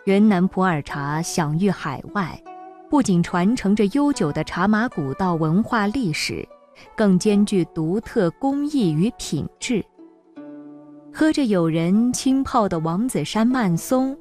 云南普洱茶享誉海外，不仅传承着悠久的茶马古道文化历史，更兼具独特工艺与品质。喝着有人浸泡的王子山慢松，